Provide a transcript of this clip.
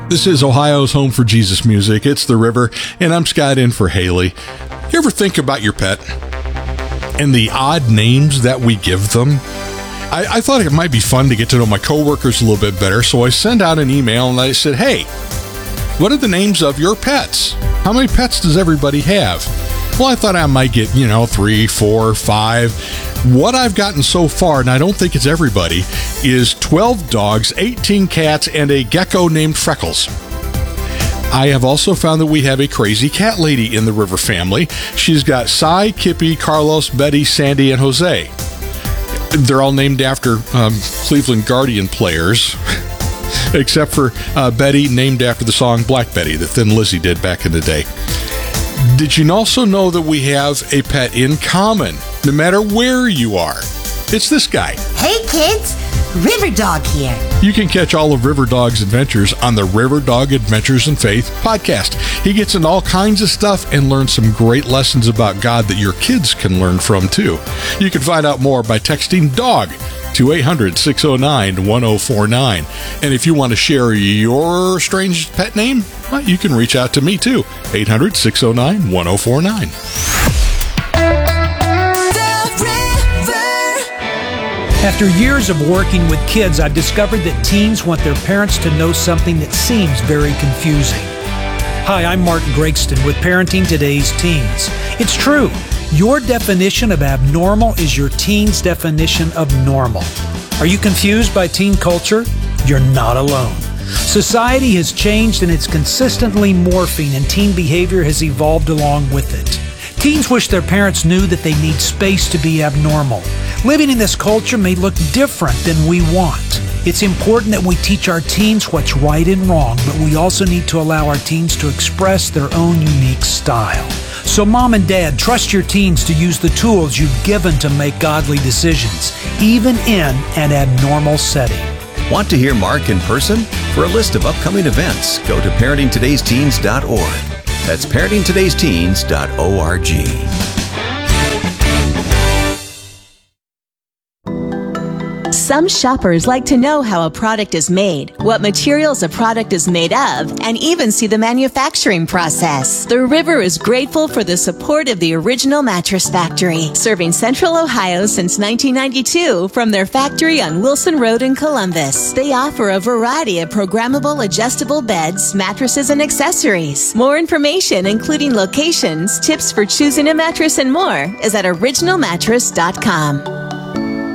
This is Ohio's home for Jesus music. It's The River, and I'm Scott in for Haley. You ever think about your pet and the odd names that we give them? I thought it might be fun to get to know my coworkers a little bit better, so I sent out an email and I said, hey, what are the names of your pets? How many pets does everybody have? Well, I thought I might get, 3, 4, 5. What I've gotten so far, and I don't think it's everybody, is 12 dogs, 18 cats, and a gecko named Freckles. I have also found that we have a crazy cat lady in the River family. She's got Cy, Kippy, Carlos, Betty, Sandy, and Jose. They're all named after Cleveland Guardian players, except for Betty, named after the song Black Betty that Thin Lizzy did back in the day. Did you also know that we have a pet in common, no matter where you are? It's this guy. Hey kids, River Dog here. You can catch all of River Dog's adventures on the River Dog Adventures in Faith podcast. He gets into all kinds of stuff and learns some great lessons about God that your kids can learn from too. You can find out more by texting DOG to 800-609-1049. And if you want to share your strange pet name, well, you can reach out to me too, 800-609-1049. After years of working with kids, I've discovered that teens want their parents to know something that seems very confusing. Hi, I'm Mark Gregston with Parenting Today's Teens. It's true. Your definition of abnormal is your teen's definition of normal. Are you confused by teen culture? You're not alone. Society has changed and it's consistently morphing, and teen behavior has evolved along with it. Teens wish their parents knew that they need space to be abnormal. Living in this culture may look different than we want. It's important that we teach our teens what's right and wrong, but we also need to allow our teens to express their own unique style. So mom and dad, trust your teens to use the tools you've given to make godly decisions, even in an abnormal setting. Want to hear Mark in person? For a list of upcoming events, go to parentingtodaysteens.org. That's parentingtodaysteens.org. Some shoppers like to know how a product is made, what materials a product is made of, and even see the manufacturing process. The River is grateful for the support of the Original Mattress Factory, serving Central Ohio since 1992 from their factory on Wilson Road in Columbus. They offer a variety of programmable adjustable beds, mattresses, and accessories. More information, including locations, tips for choosing a mattress, and more, is at originalmattress.com.